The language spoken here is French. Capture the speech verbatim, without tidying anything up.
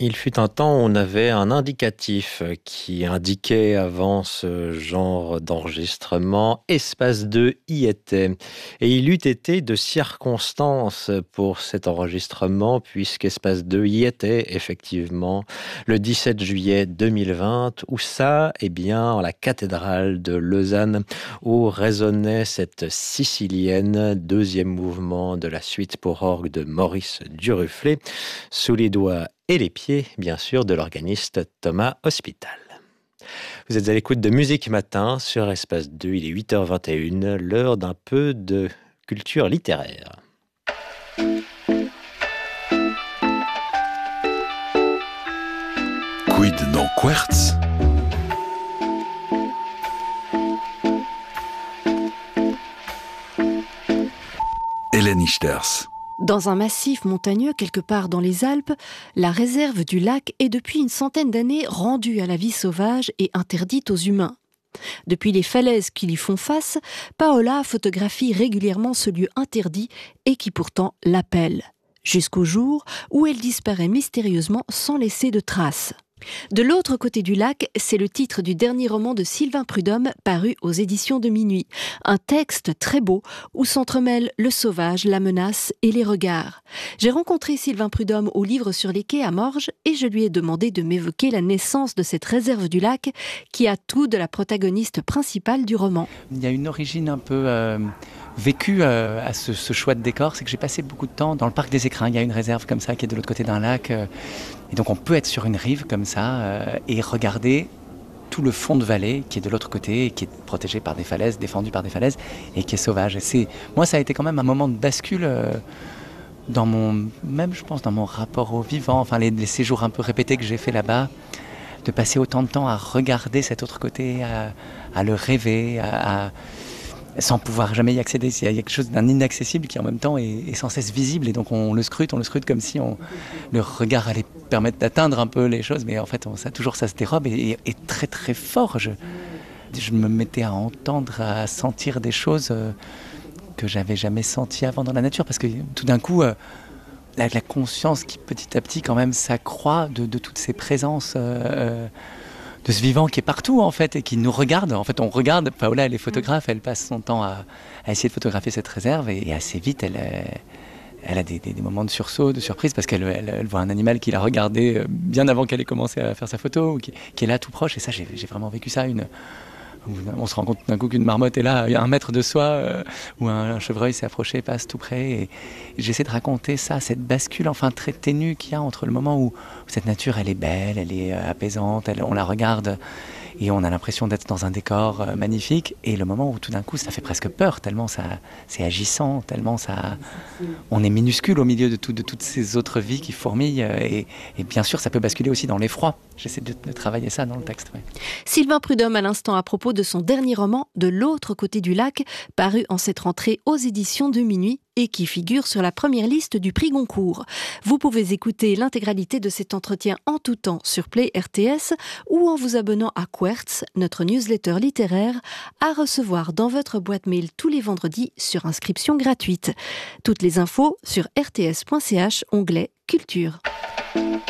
Il fut un temps où on avait un indicatif qui indiquait avant ce genre d'enregistrement Espace deux y était. Et il eût été de circonstance pour cet enregistrement puisqu'Espace deux y était effectivement le dix-sept juillet deux mille vingt où ça, eh bien, en la cathédrale de Lausanne où résonnait cette sicilienne, deuxième mouvement de la suite pour orgue de Maurice Duruflé, sous les doigts et les pieds, bien sûr, de l'organiste Thomas Hospital. Vous êtes à l'écoute de Musique Matin sur Espace deux, il est huit heures vingt et une, l'heure d'un peu de culture littéraire. Quid non querz? Hélène Ichters. Dans un massif montagneux quelque part dans les Alpes, la réserve du lac est depuis une centaine d'années rendue à la vie sauvage et interdite aux humains. Depuis les falaises qui y font face, Paola photographie régulièrement ce lieu interdit et qui pourtant l'appelle, jusqu'au jour où elle disparaît mystérieusement sans laisser de traces. De l'autre côté du lac, c'est le titre du dernier roman de Sylvain Prudhomme paru aux éditions de Minuit. Un texte très beau où s'entremêlent le sauvage, la menace et les regards. J'ai rencontré Sylvain Prudhomme au livre sur les quais à Morges et je lui ai demandé de m'évoquer la naissance de cette réserve du lac qui a tout de la protagoniste principale du roman. Il y a une origine un peu euh, vécue euh, à ce, ce choix de décor, c'est que j'ai passé beaucoup de temps dans le parc des Écrins. Il y a une réserve comme ça qui est de l'autre côté d'un lac. Euh, Et donc on peut être sur une rive comme ça euh, et regarder tout le fond de vallée qui est de l'autre côté, qui est protégé par des falaises, défendu par des falaises et qui est sauvage. Et c'est, moi ça a été quand même un moment de bascule euh, dans mon, même je pense dans mon rapport au vivant, enfin les, les séjours un peu répétés que j'ai fait là-bas, de passer autant de temps à regarder cet autre côté, à, à le rêver, à, à sans pouvoir jamais y accéder. Il y a quelque chose d'un inaccessible qui en même temps est, est sans cesse visible et donc on le scrute, on le scrute comme si on, le regard allait permettre d'atteindre un peu les choses, mais en fait on, ça, toujours ça se dérobe et, et, et très très fort. Je, je me mettais à entendre, à sentir des choses euh, que j'avais jamais senties avant dans la nature parce que tout d'un coup euh, la, la conscience qui petit à petit quand même s'accroît de, de toutes ces présences euh, de ce vivant qui est partout en fait et qui nous regarde. En fait on regarde, Paola elle est photographe, elle passe son temps à, à essayer de photographier cette réserve et, et assez vite elle, elle a des, des, des moments de sursaut, de surprise parce qu'elle elle, elle voit un animal qui l'a regardé bien avant qu'elle ait commencé à faire sa photo, qui, qui est là tout proche et ça j'ai, j'ai vraiment vécu ça. Une, on se rend compte d'un coup qu'une marmotte est là, il y a un mètre de soi, euh, où un, un chevreuil s'est approché, passe tout près. Et, et j'essaie de raconter ça, cette bascule enfin très ténue qu'il y a entre le moment où, où cette nature, elle est belle, elle est euh, apaisante, elle, on la regarde et on a l'impression d'être dans un décor euh, magnifique, et le moment où tout d'un coup ça fait presque peur, tellement ça, c'est agissant, tellement ça, on est minuscule au milieu de, tout, de toutes ces autres vies qui fourmillent, euh, et, et bien sûr ça peut basculer aussi dans l'effroi. J'essaie de, de travailler ça dans le texte. Ouais. Sylvain Prudhomme à l'instant à propos de son dernier roman De l'autre côté du lac, paru en cette rentrée aux éditions de Minuit et qui figure sur la première liste du prix Goncourt. Vous pouvez écouter l'intégralité de cet entretien en tout temps sur Play R T S ou en vous abonnant à Querz, notre newsletter littéraire, à recevoir dans votre boîte mail tous les vendredis sur inscription gratuite. Toutes les infos sur r t s point c h, onglet Culture.